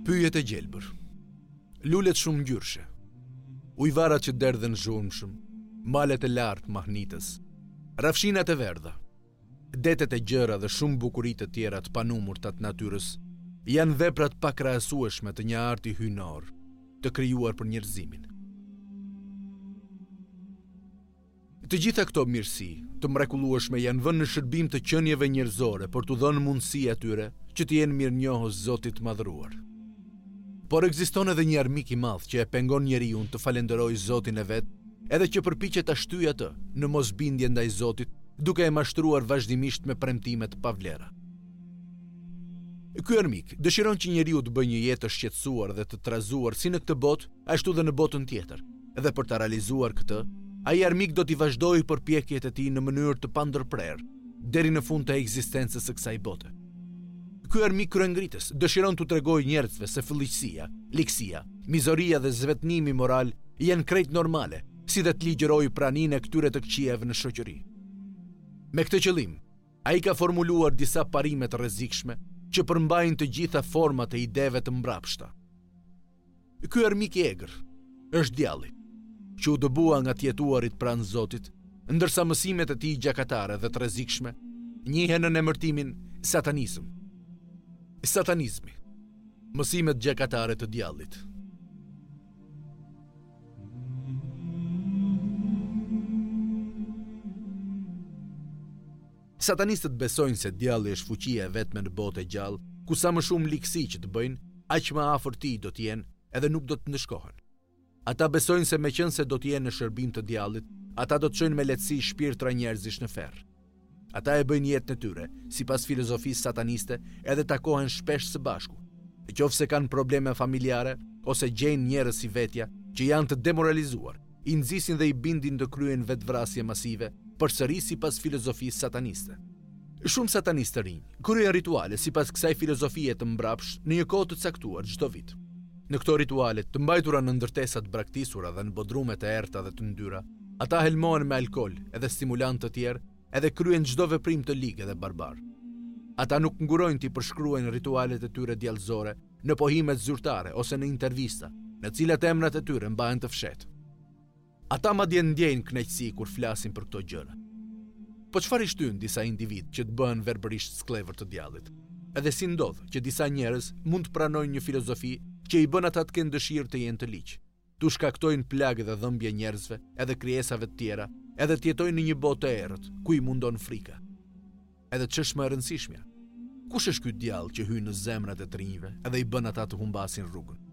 Pyjet e gjelbër. Lulet shumë ngjyrshe. Ujvarat që derdhen zhurmshëm, malet e lartë mahnitës, rafshinat e verdha, detet e gjëra dhe shumë bukuritë të tjera të panumurta të natyrës janë veprat pakrahasueshme të një arti hyjnor të krijuar për njerëzimin. Të gjitha këto mirësi të mrekullueshme janë vënë në shërbim të qenieve njerëzore për t'u dhënë mundësi atyre që të jenë mirënjohës Zotit madhëruar. Por ekziston edhe një armik i madh që e pengon njeriu të falenderojë Zotin e vet, edhe që përpiqet ta shtyjë atë në mosbindje ndaj Zotit, duke e mashtruar vazhdimisht me premtime të pavlera. Ky armik dëshiron që njeriu të bëjë një jetë të shqetësuar dhe të trazuar si në këtë botë, ashtu dhe në botën tjetër. Dhe për ta realizuar këtë, ai armik do t'i vazhdojë përpjekjet e tij në mënyrë të pandërprerë deri në fund të ekzistencës së kësaj bote. Ky armik kryengritës dëshiron t'u tregojë njerëzve se fëllëqësia, likësia, mizoria dhe zvetnimi moral janë krejt normale, si dhe të ligjërojë praninë e këtyre të këqijave në shoqëri. Me këtë qëllim, ai ka formuluar disa parime të rrezikshme që përmbajnë të gjitha format e ideve të mbrapshta. Ky armik i egër është djalli, që u dëbua nga t'jetuarit pranë Zotit, ndërsa mësimet e tij gjakatare dhe të rrezikshme njihen në emërtimin satanizëm. Satanizmi, mësimet gjakatare të djallit. Satanistët besojnë se djalli është fuqia e vetme në botë e gjallë, ku sa më shumë likësi që të bëjnë, aq më afër tij do t'jenë edhe nuk do të ndëshkohen. Ata besojnë se meqense do t'jenë në shërbim të djallit, ata do të çojnë me lehtësi shpirtra njerëzish në ferr. Ata e bëjnë jetën e tyre, sipas filozofisë sataniste, edhe takohen shpesh së bashku. Qofse kanë probleme familjare ose gjejnë njerëz si vetja që janë të demoralizuar, i nxisin dhe i bindin të kryejnë vetvrasje masive, përsëri sipas filozofisë sataniste. Shumë satanistë të rinj kryejnë rituale sipas kësaj filozofie të mbrapsht në një kohë të caktuar çdo vit. Në këto rituale të mbajtura në ndërtesa të braktisura dhe në bodrume të errta dhe të ndyra, ata helmohen me alkool edhe stimulantë të tjerë, edhe kryen çdo veprim të ligë dhe barbar. Ata nuk ngurojnë t'i përshkruajnë ritualet e tyre djallëzore në pohimet zyrtare ose në intervista, në cilat emrat e tyre mbahen të fshehtë. Ata madje ndjejnë kënaqësi kur flasin për këto gjëra. Po çfarë i shtyn disa individ që të bëhen verbërisht skllëvër të djallit? Edhe si ndodh që disa njerëz mund të pranojnë një filozofi që i bën ata të kenë dëshirë të jenë të ligjë, tu shkaktojnë plagë dhe dhëmbje njerëzve edhe krijesave të tjera, edhe të jetojnë në një botë të errët, ku i mundon frika. Edhe ç'është më e rëndësishmja? Kush është ky djall që hyn në zemrat e të rinjve edhe i bën ata të humbasin rrugën?